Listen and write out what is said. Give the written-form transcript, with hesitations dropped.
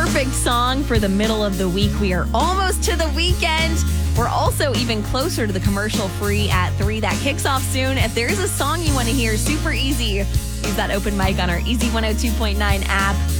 perfect song for the middle of the week. We are almost to the weekend. We're also even closer to the commercial free at 3 that kicks off soon. If there's a song you want to hear, super easy. Use that open mic on our Easy 102.9 app.